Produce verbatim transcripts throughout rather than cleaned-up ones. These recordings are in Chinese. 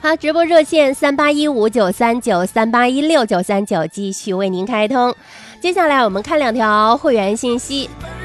好，直播热线三八一五九三九三八一六九三九继续为您开通。接下来我们看两条会员信息。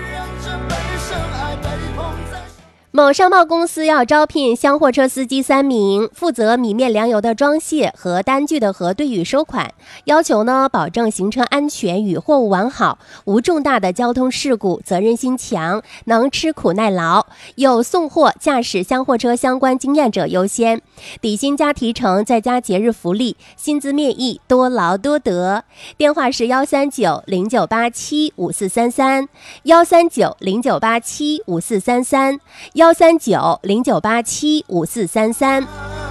某商贸公司要招聘厢货车司机三名，负责米面粮油的装卸和单据的核对与收款，要求呢保证行车安全与货物完好，无重大的交通事故，责任心强，能吃苦耐劳，有送货驾驶厢货车相关经验者优先，底薪加提成再加节日福利，薪资面议，多劳多得。电话是幺三九零九八七五四三三，幺三九零九八七五四三三，幺三九零九八七五四三三。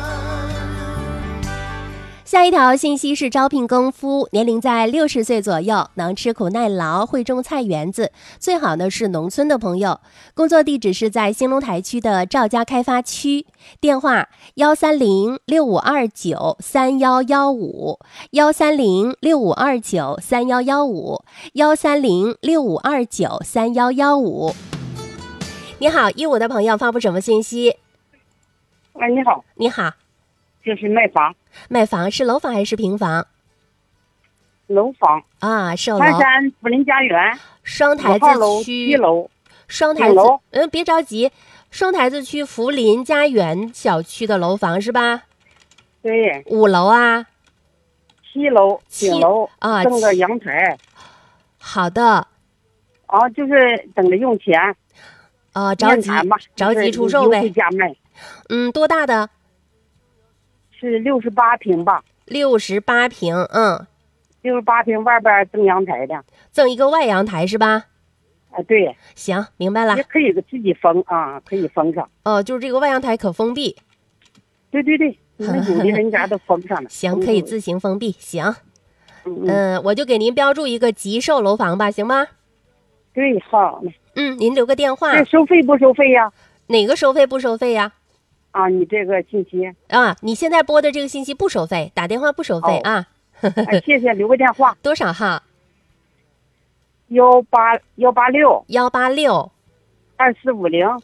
下一条信息是招聘功夫，年龄在六十岁左右，能吃苦耐劳，会种菜园子，最好呢是农村的朋友。工作地址是在兴隆台区的赵家开发区，电话幺三零六五二九三幺幺五，幺三零六五二九三幺幺五，幺三零六五二九三幺幺五。你好，一五的朋友发布什么信息？ 喂，你好。 你好， 就是卖房。 卖房是楼房还是平房？ 楼房啊，售楼。 鞍山福林家园双台子区一楼。 双台子，嗯，别着急，双台子区福林家园小区的楼房是吧？ 对。 五楼啊？ 七楼，顶楼啊， 正个阳台。 好的。 啊，就是等着用钱。 啊，着急着急出售呗。 价卖。 嗯，多大的？ 是六十八平吧。 六十八平，嗯。 六十八平，外边赠阳台的。 赠一个外阳台是吧？ 啊，对。 行，明白了。 也可以自己封啊，可以封上。 哦，就是这个外阳台可封闭。 对对对，你们有的人家都封上了。 行，可以自行封闭。行。 嗯嗯、呃，我就给您标注一个急售楼房吧，行吗？ 对，好。 嗯，您留个电话。 这收费不收费呀？ 哪个收费不收费呀？ 啊，你这个信息啊，你现在拨的这个信息不收费，打电话不收费、哦、啊。 哎，谢谢，留个电话。 多少号？ 幺八幺八六幺八六二四五零